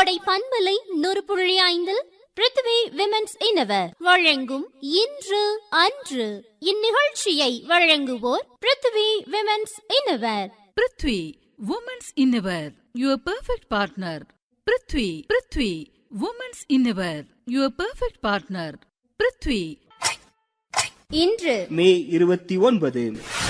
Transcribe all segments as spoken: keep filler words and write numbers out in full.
கோடை பண்பலை நூறு புள்ளி ஐந்தில் பிருத்வி விமென்ஸ் இன்னவர் வழங்கும் இன்று அன்று. இந்நிகழ்ச்சியை வழங்குவோர் Prithvi women's இன்னவர். Prithvi women's இன்னவர், your perfect partner. Prithvi Prithvi women's இன்னவர், your perfect partner. Prithvi. இன்று மே இருபத்தி ஒன்பது.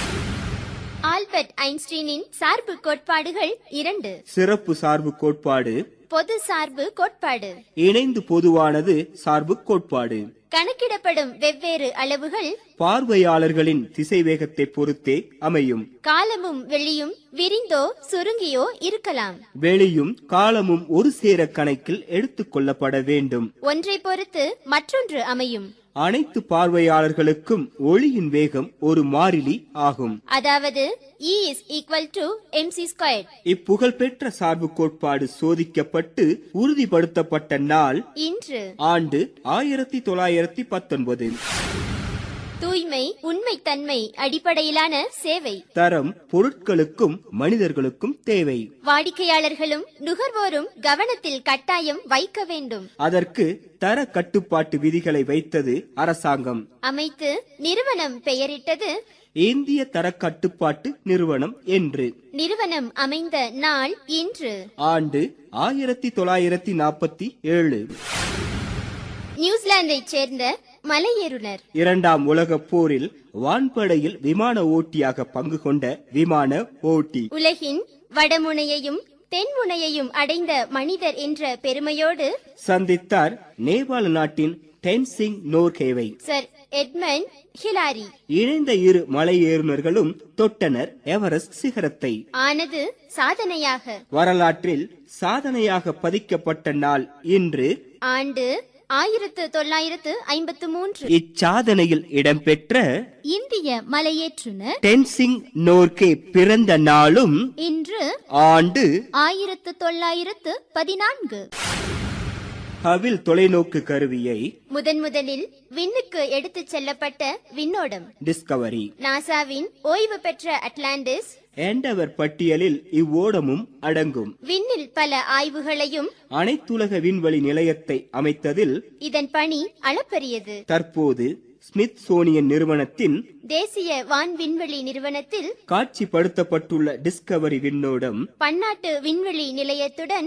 ஆல்பர்ட் ஐன்ஸ்டீனின் சார்பு கோட்பாடுகள் இரண்டு. சிறப்பு சார்பு கோட்பாடு, பொது சார்பு கோட்பாடு. இணைந்து பொதுவானது சார்பு கோட்பாடு. கணக்கிடப்படும் வெவ்வேறு அளவுகள் பார்வையாளர்களின் திசைவேகத்தை பொறுத்தே அமையும். காலமும் வெளியும் விரிந்தோ சுருங்கியோ இருக்கலாம். வெளியும் காலமும் ஒரு சேர கணக்கில் எடுத்துக் கொள்ளப்பட வேண்டும். ஒன்றை பொறுத்து மற்றொன்று அமையும். அனைத்து பார்வையாளர்களுக்கும் ஒளியின் வேகம் ஒரு மாறிலி ஆகும். அதாவது E is equal to mc squared. இப்புகழ்பெற்ற சார்பு கோட்பாடு சோதிக்கப்பட்டு உறுதிப்படுத்தப்பட்ட நாள் இன்று. ஆண்டு ஆயிரத்தி தொள்ளாயிரத்தி பத்தொன்பது. தூய்மை, உண்மைத்தன்மை அடிப்படையிலான சேவை. தரம் பொருட்களுக்கும் மனிதர்களுக்கும் தேவை. வாடிக்கையாளர்களும் நுகர்வோரும் கவனத்தில் கட்டாயம் வைக்க வேண்டும். அதற்கு தர கட்டுப்பாட்டு விதிகளை வைத்தது அரசாங்கம். அமைத்து நிறுவனம் பெயரிட்டது இந்திய தர கட்டுப்பாட்டு நிறுவனம் என்று. நிறுவனம் அமைந்த நாள் இன்று. ஆண்டு ஆயிரத்தி தொள்ளாயிரத்தி நாற்பத்தி ஏழு. நியூசிலாந்தை சேர்ந்த மலையேறுனர் இரண்டாம் உலக போரில் வான்படையில் விமான ஓட்டியாக பங்கு கொண்ட விமான ஓட்டி. உலகின் வடமுனையையும் தென்முனையையும் அடைந்த மனிதர் என்ற பெருமையோடு சந்தித்தார் நேபாள நாட்டின் டென்சிங் நோர்கேவை. Sir Edmund Hillary. இணைந்த இரு மலையேறுனர்களும் தொட்டனர் எவரெஸ்ட் சிகரத்தை. ஆனது சாதனையாக. வரலாற்றில் சாதனையாக பதிக்கப்பட்ட நாள் இன்று. ஆண்டு ஆயிரத்து தொள்ளாயிரத்து ஐம்பத்து மூன்று. இச்சாதனையில் இடம்பெற்ற இந்திய மலையேற்றுனர் டென்சிங் நோர்கே பிறந்த நாளும் இன்று. ஆண்டு ஆயிரத்து தொள்ளாயிரத்து பதினான்கு. ஹபிள் தொலைநோக்கு கருவியை முதன் முதலில் விண்ணுக்கு எடுத்துச் செல்லப்பட்ட விண்ணோடம் டிஸ்கவரி. நாசாவின் ஓய்வு பெற்ற அட்லாண்டிஸ் எண்டவர் பட்டியலில் இவ்வோடமும் அடங்கும். விண்ணில் பல ஆய்வுகளையும் அனைத்துலக விண்வெளி நிலையத்தை அமைத்ததில் இதன் பணி அளப்பரியது. தற்போது ஸ்மித்சோனியன் நிறுவனத்தின் தேசிய வான் விண்வெளி நிறுவனத்தில் காட்சிப்படுத்தப்பட்டுள்ள டிஸ்கவரி விண்ணோடம் பன்னாட்டு விண்வெளி நிலையத்துடன்